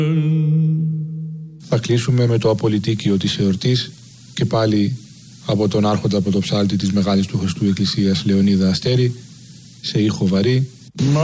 Θα κλείσουμε με το απολυτίκιο της εορτής και πάλι από τον άρχοντα πρωτοψάλτη της Μεγάλης του Χριστού Εκκλησίας Λεωνίδα Αστέρη σε ήχο βαρύ.